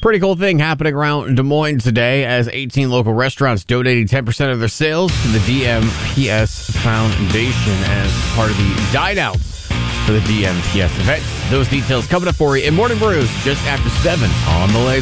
Pretty cool thing happening around Des Moines today as 18 local restaurants donating 10% of their sales to the DMPS Foundation as part of the Dine Outs for the DMPS event. Those details coming up for you in Morning Brews just after 7 on the Laser.